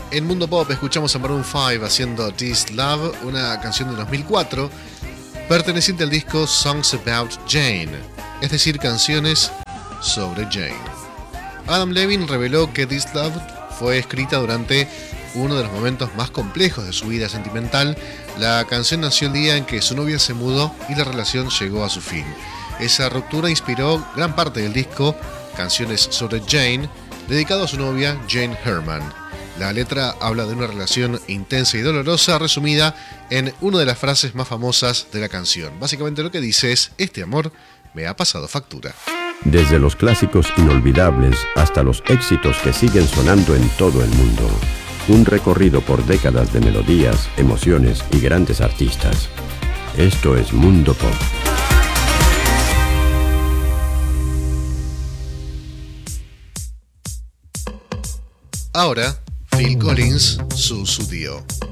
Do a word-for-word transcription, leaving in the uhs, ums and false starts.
En Mundo Pop escuchamos a Maroon cinco haciendo This Love, una canción de dos mil cuatro perteneciente al disco Songs About Jane, es decir, canciones sobre Jane. Adam Levine reveló que This Love fue escrita durante uno de los momentos más complejos de su vida sentimental. La canción nació el día en que su novia se mudó y la relación llegó a su fin. Esa ruptura inspiró gran parte del disco Canciones sobre Jane, dedicado a su novia Jane Herman. La letra habla de una relación intensa y dolorosa resumida en una de las frases más famosas de la canción. Básicamente lo que dice es: este amor me ha pasado factura. Desde los clásicos inolvidables hasta los éxitos que siguen sonando en todo el mundo. Un recorrido por décadas de melodías, emociones y grandes artistas. Esto es Mundo Pop. Ahora, Phil Collins, Su Su Dio.